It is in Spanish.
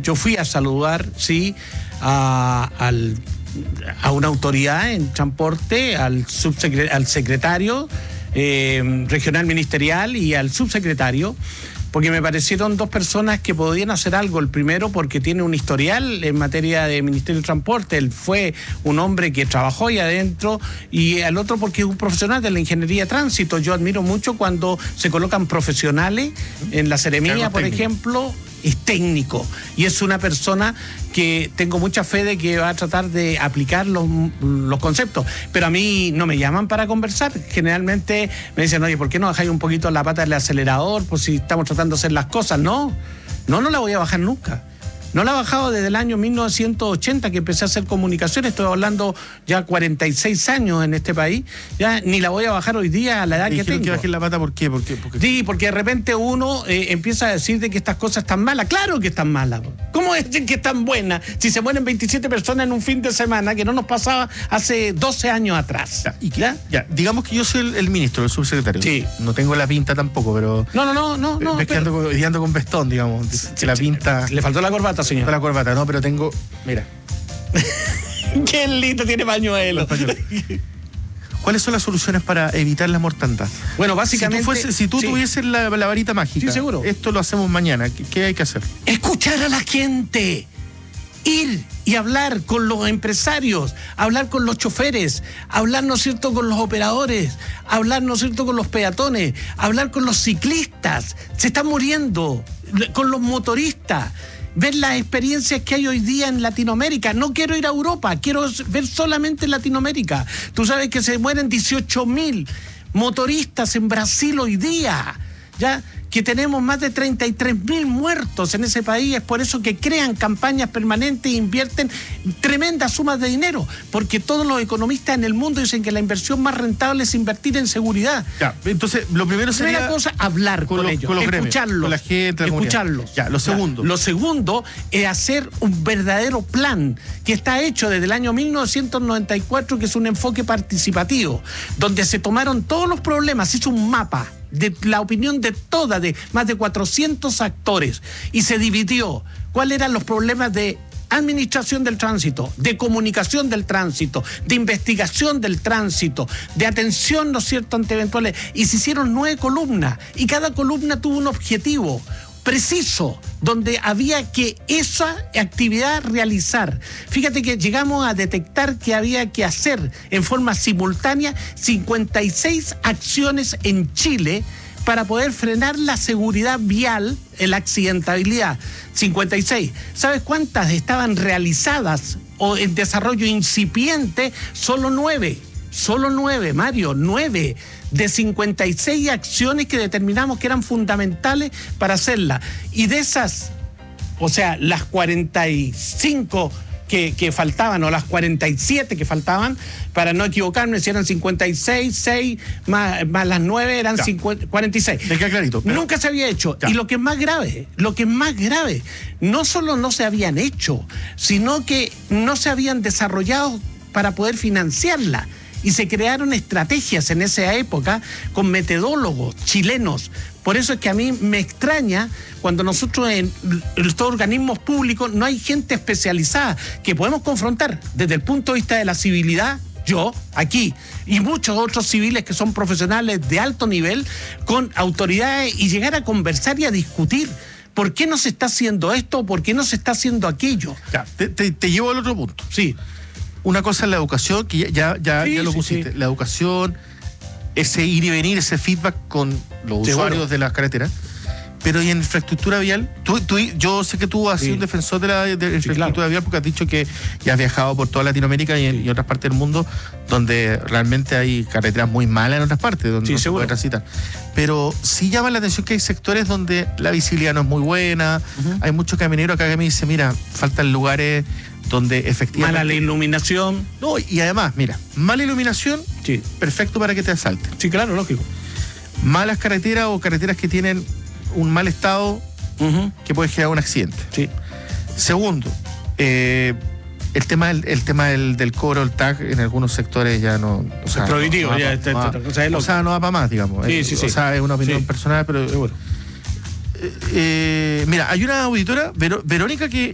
yo fui a saludar, sí, a una autoridad en transporte, al secretario regional ministerial y al subsecretario, porque me parecieron dos personas que podían hacer algo. El primero porque tiene un historial en materia de Ministerio de Transporte, él fue un hombre que trabajó ahí adentro, y el otro porque es un profesional de la ingeniería de tránsito. Yo admiro mucho cuando se colocan profesionales en la Seremía, por ejemplo. Es técnico y es una persona que tengo mucha fe de que va a tratar de aplicar los conceptos, pero a mí no me llaman para conversar. Generalmente me dicen, oye, ¿por qué no bajáis un poquito la pata del acelerador? Pues si estamos tratando de hacer las cosas. No la voy a bajar nunca. No la he bajado desde el año 1980 que empecé a hacer comunicaciones. Estoy hablando ya 46 años en este país. Ya ni la voy a bajar hoy día a la edad que tengo. ¿Que bajes la pata por qué? Sí, porque de repente uno empieza a decir de que estas cosas están malas. Claro que están malas. ¿Cómo es que están buenas si se mueren 27 personas en un fin de semana que no nos pasaba hace 12 años atrás? Ya, digamos que yo soy el ministro, el subsecretario. Sí. No tengo la pinta tampoco, pero... No. Es que ando con vestón, digamos. Que la pinta... Le faltó la corbata, señor. La corbata, no, pero tengo... Mira. Qué lindo, tiene pañuelo. ¿Cuáles son las soluciones para evitar la mortandad? Bueno, básicamente... Si tú tuvieses la varita mágica, sí, seguro. Esto lo hacemos mañana, ¿qué hay que hacer? Escuchar a la gente. Ir y hablar con los empresarios, hablar con los choferes, hablar, ¿no es cierto?, con los operadores, hablar, ¿no es cierto?, con los peatones, hablar con los ciclistas. Se están muriendo, con los motoristas. Ver las experiencias que hay hoy día en Latinoamérica. No quiero ir a Europa, quiero ver solamente en Latinoamérica. Tú sabes que se mueren 18.000 motoristas en Brasil hoy día, ¿ya? Que tenemos más de 33.000 muertos en ese país. Es por eso que crean campañas permanentes e invierten tremendas sumas de dinero, porque todos los economistas en el mundo dicen que la inversión más rentable es invertir en seguridad. Ya, entonces lo primero sería... Primera cosa, hablar con ellos, escucharlos, con la gente, escucharlos. Ya, lo segundo. Lo segundo es hacer un verdadero plan que está hecho desde el año 1994, que es un enfoque participativo, donde se tomaron todos los problemas, hizo un mapa de la opinión de más de 400 actores, y se dividió cuáles eran los problemas de administración del tránsito, de comunicación del tránsito, de investigación del tránsito, de atención, ¿no es cierto?, ante eventuales, y se hicieron 9 columnas, y cada columna tuvo un objetivo preciso, donde había que esa actividad realizar. Fíjate que llegamos a detectar que había que hacer en forma simultánea 56 acciones en Chile para poder frenar la seguridad vial, la accidentabilidad. 56. ¿Sabes cuántas estaban realizadas o en desarrollo incipiente? Solo 9. Solo 9, Mario, 9 de 56 acciones que determinamos que eran fundamentales para hacerla. Y de esas, o sea, las 45 que faltaban, o las 47 que faltaban, para no equivocarme, si eran 56, 6 más las 9 eran 46. Me queda clarito. Pero... Nunca se había hecho. Ya. Y lo que es más grave, no solo no se habían hecho, sino que no se habían desarrollado para poder financiarla. Y se crearon estrategias en esa época con metodólogos chilenos. Por eso es que a mí me extraña cuando nosotros en estos organismos públicos no hay gente especializada que podemos confrontar desde el punto de vista de la civilidad, yo, aquí, y muchos otros civiles que son profesionales de alto nivel, con autoridades, y llegar a conversar y a discutir. ¿Por qué no se está haciendo esto? ¿Por qué no se está haciendo aquello? Ya, te llevo al otro punto. Sí. Una cosa es la educación, que ya lo pusiste. Sí. La educación, ese ir y venir, ese feedback con los usuarios de las carreteras. Pero y en infraestructura vial, yo sé que tú has sido un defensor de la infraestructura vial, porque has dicho que ya has viajado por toda Latinoamérica y en otras partes del mundo donde realmente hay carreteras muy malas en otras partes, donde no se puede transitar. Pero sí llama la atención que hay sectores donde la visibilidad no es muy buena, hay muchos camineros acá que me dicen, mira, faltan lugares donde efectivamente... Mala la iluminación. No, y además, mira, mala iluminación, perfecto para que te asalten. Sí, claro, lógico. Malas carreteras o carreteras que tienen un mal estado que puede generar un accidente. Sí. Segundo, el tema del cobro, el tag, en algunos sectores ya no... O sea, es prohibitivo, no va para más, digamos. Sí. O sea, es una opinión personal, pero... Seguro. Mira, hay una auditora, Verónica, que